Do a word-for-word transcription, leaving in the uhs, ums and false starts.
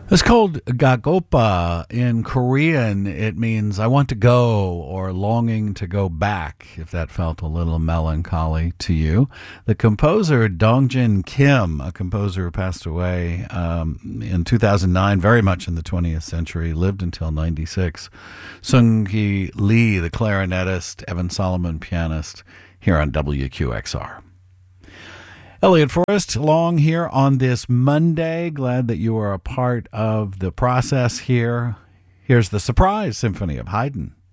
It's called Gagopa. In Korean, it means I want to go or longing to go back, if that felt a little melancholy to you. The composer Dongjin Kim, a composer who passed away um, in two thousand nine, very much in the twentieth century, lived until ninety-six. Sung-Hee Lee, the clarinetist, Evan Solomon, pianist, here on W Q X R. Elliot Forrest, along here on this Monday. Glad that you are a part of the process here. Here's the Surprise Symphony of Haydn.